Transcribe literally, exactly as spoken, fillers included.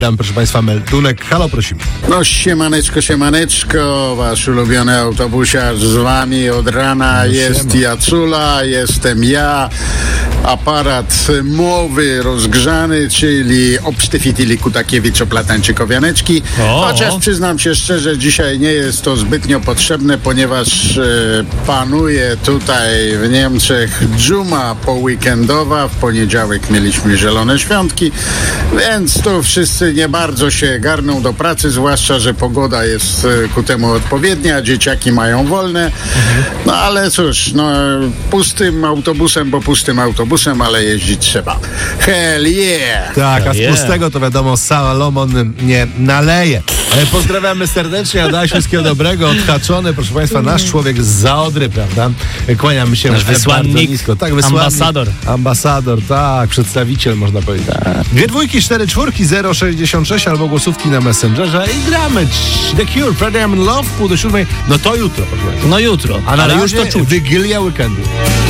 Tam, proszę Państwa, meldunek. Halo, prosimy. No siemaneczko, siemaneczko, wasz ulubiony autobusiarz z wami od rana. No, jest siema. Jacula, jestem ja. Aparat mowy rozgrzany, czyli obsztyfitili kutakiewicz oplatańczykowianeczki. O. Chociaż przyznam się szczerze, dzisiaj nie jest to zbytnio potrzebne, ponieważ e, panuje tutaj w Niemczech dżuma poweekendowa. W poniedziałek mieliśmy zielone świątki, więc tu wszyscy nie bardzo się garną do pracy, zwłaszcza, że pogoda jest e, ku temu odpowiednia, dzieciaki mają wolne. No ale cóż, no pustym autobusem, bo pustym autobusem, ale jeździć trzeba. Hell yeah! Tak, a z Yeah. pustego to wiadomo, Salomon nie naleje. E, Pozdrawiamy serdecznie, Adasiu, wszystkiego dobrego, odhaczony, proszę Państwa, nasz człowiek z Zaodry, prawda? E, Kłaniamy się Nasz e, wysłannik, bardzo nisko. Tak, wysłannik, ambasador. Ambasador, tak, przedstawiciel, można powiedzieć. Dwie dwójki, cztery czwórki, zero sześćdziesiąt sześć albo głosówki na Messengerze i gramy. The Cure, Friday I'm in Love, pół do siódmej, no to jutro, proszę Państwa. No jutro, A na ale razie już to czuć. Wigilia weekendu.